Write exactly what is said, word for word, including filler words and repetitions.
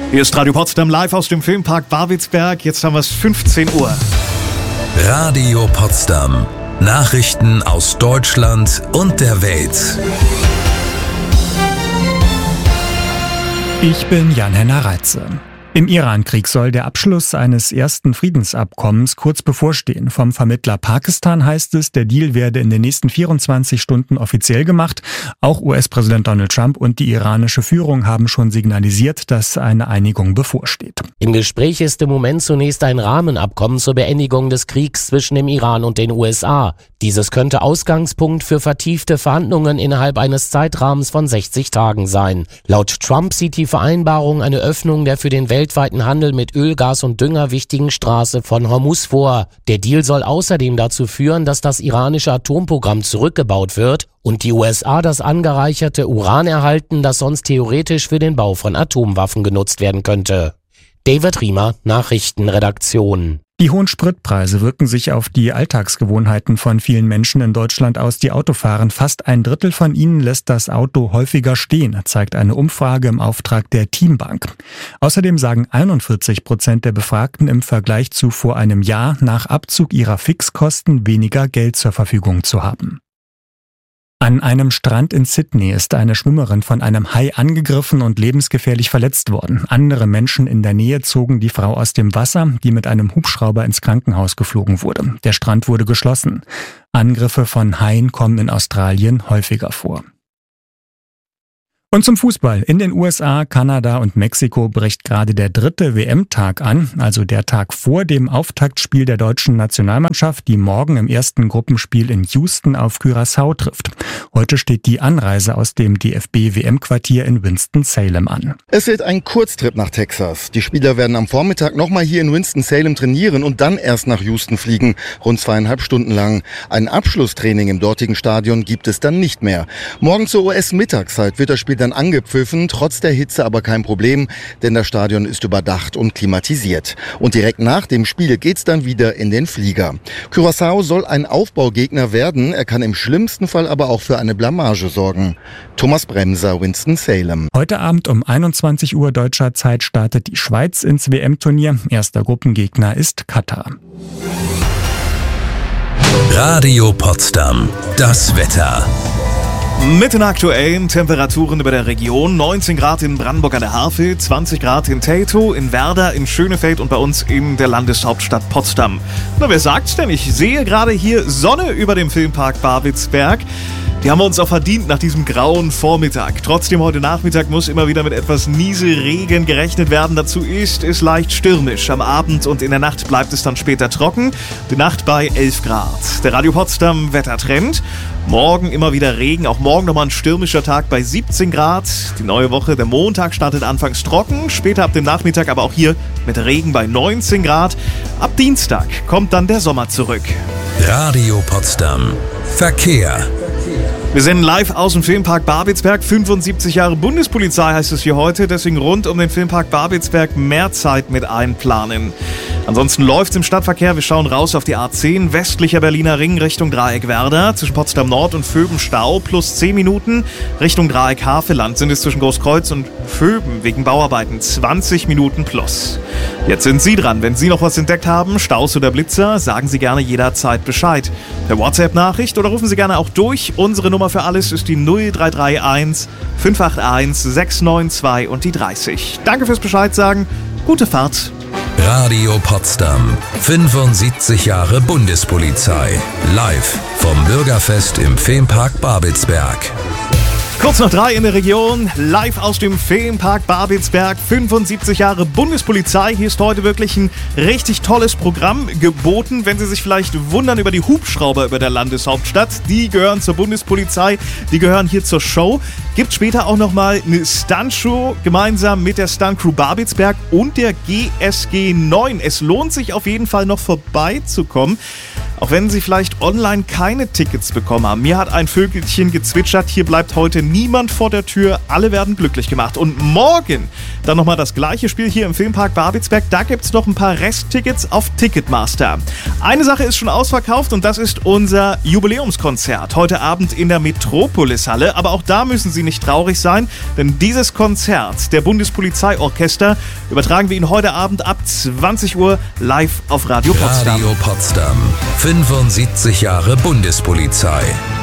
Hier ist Radio Potsdam live aus dem Filmpark Babelsberg. Jetzt haben wir es fünfzehn Uhr. Radio Potsdam. Nachrichten aus Deutschland und der Welt. Ich bin Jan-Henner Reitze. Im Iran-Krieg soll der Abschluss eines ersten Friedensabkommens kurz bevorstehen. Vom Vermittler Pakistan heißt es, der Deal werde in den nächsten vierundzwanzig Stunden offiziell gemacht. Auch U S-Präsident Donald Trump und die iranische Führung haben schon signalisiert, dass eine Einigung bevorsteht. Im Gespräch ist im Moment zunächst ein Rahmenabkommen zur Beendigung des Kriegs zwischen dem Iran und den U S A. Dieses könnte Ausgangspunkt für vertiefte Verhandlungen innerhalb eines Zeitrahmens von sechzig Tagen sein. Laut Trump sieht die Vereinbarung eine Öffnung der für den weltweiten Handel mit Öl, Gas und Dünger wichtigen Straße von Hormuz vor. Der Deal soll außerdem dazu führen, dass das iranische Atomprogramm zurückgebaut wird und die U S A das angereicherte Uran erhalten, das sonst theoretisch für den Bau von Atomwaffen genutzt werden könnte. David Riemer, Nachrichtenredaktion. Die hohen Spritpreise wirken sich auf die Alltagsgewohnheiten von vielen Menschen in Deutschland aus, die Auto fahren. Fast ein Drittel von ihnen lässt das Auto häufiger stehen, zeigt eine Umfrage im Auftrag der Teambank. Außerdem sagen einundvierzig Prozent der Befragten im Vergleich zu vor einem Jahr nach Abzug ihrer Fixkosten weniger Geld zur Verfügung zu haben. An einem Strand in Sydney ist eine Schwimmerin von einem Hai angegriffen und lebensgefährlich verletzt worden. Andere Menschen in der Nähe zogen die Frau aus dem Wasser, die mit einem Hubschrauber ins Krankenhaus geflogen wurde. Der Strand wurde geschlossen. Angriffe von Haien kommen in Australien häufiger vor. Und zum Fußball. In den U S A, Kanada und Mexiko bricht gerade der dritte W M-Tag an, also der Tag vor dem Auftaktspiel der deutschen Nationalmannschaft, die morgen im ersten Gruppenspiel in Houston auf Curaçao trifft. Heute steht die Anreise aus dem D F B-W M-Quartier in Winston-Salem an. Es wird ein Kurztrip nach Texas. Die Spieler werden am Vormittag nochmal hier in Winston-Salem trainieren und dann erst nach Houston fliegen, rund zweieinhalb Stunden lang. Ein Abschlusstraining im dortigen Stadion gibt es dann nicht mehr. Morgen zur U S-Mittagszeit wird das Spiel dann angepfiffen, trotz der Hitze aber kein Problem, denn das Stadion ist überdacht und klimatisiert. Und direkt nach dem Spiel geht's dann wieder in den Flieger. Curaçao soll ein Aufbaugegner werden, er kann im schlimmsten Fall aber auch für eine Blamage sorgen. Thomas Bremser, Winston-Salem. Heute Abend um einundzwanzig Uhr deutscher Zeit startet die Schweiz ins W M-Turnier. Erster Gruppengegner ist Katar. Radio Potsdam. Das Wetter. Mit den aktuellen Temperaturen über der Region: neunzehn Grad in Brandenburg an der Havel, zwanzig Grad in Teltow, in Werder, in Schönefeld und bei uns in der Landeshauptstadt Potsdam. Na, wer sagt's denn? Ich sehe gerade hier Sonne über dem Filmpark Babelsberg. Die haben wir uns auch verdient nach diesem grauen Vormittag. Trotzdem, heute Nachmittag muss immer wieder mit etwas Nieselregen gerechnet werden. Dazu ist es leicht stürmisch. Am Abend und in der Nacht bleibt es dann später trocken. Die Nacht bei elf Grad. Der Radio Potsdam Wettertrend. Morgen immer wieder Regen. Auch morgen nochmal ein stürmischer Tag bei siebzehn Grad. Die neue Woche, der Montag, startet anfangs trocken. Später ab dem Nachmittag aber auch hier mit Regen bei neunzehn Grad. Ab Dienstag kommt dann der Sommer zurück. Radio Potsdam. Verkehr. Wir senden live aus dem Filmpark Babelsberg. fünfundsiebzig Jahre Bundespolizei heißt es hier heute. Deswegen rund um den Filmpark Babelsberg mehr Zeit mit einplanen. Ansonsten läuft es im Stadtverkehr. Wir schauen raus auf die A zehn, westlicher Berliner Ring Richtung Dreieck Werder. Zwischen Potsdam Nord und Vöben Stau plus zehn Minuten. Richtung Dreieck Havelland sind es zwischen Großkreuz und Vöben wegen Bauarbeiten zwanzig Minuten plus. Jetzt sind Sie dran. Wenn Sie noch was entdeckt haben, Staus oder Blitzer, sagen Sie gerne jederzeit Bescheid. Per WhatsApp-Nachricht oder rufen Sie gerne auch durch. Unsere Nummer für alles ist die null drei drei eins fünf acht eins sechs neun zwei und die dreißig. Danke fürs Bescheid sagen. Gute Fahrt. Radio Potsdam. fünfundsiebzig Jahre Bundespolizei. Live vom Bürgerfest im Filmpark Babelsberg. Kurz nach drei in der Region, live aus dem Filmpark Babelsberg, fünfundsiebzig Jahre Bundespolizei. Hier ist heute wirklich ein richtig tolles Programm geboten. Wenn Sie sich vielleicht wundern über die Hubschrauber über der Landeshauptstadt, die gehören zur Bundespolizei, die gehören hier zur Show. Gibt später auch nochmal eine Stuntshow gemeinsam mit der Stuntcrew Babelsberg und der G S G neun. Es lohnt sich auf jeden Fall noch vorbeizukommen. Auch wenn Sie vielleicht online keine Tickets bekommen haben. Mir hat ein Vögelchen gezwitschert, hier bleibt heute niemand vor der Tür, alle werden glücklich gemacht. Und morgen dann nochmal das gleiche Spiel hier im Filmpark Babelsberg. Da gibt es noch ein paar Resttickets auf Ticketmaster. Eine Sache ist schon ausverkauft und das ist unser Jubiläumskonzert. Heute Abend in der Metropolis-Halle. Aber auch da müssen Sie nicht traurig sein, denn dieses Konzert der Bundespolizeiorchester übertragen wir Ihnen heute Abend ab zwanzig Uhr live auf Radio Potsdam. Radio Potsdam. fünfundsiebzig Jahre Bundespolizei.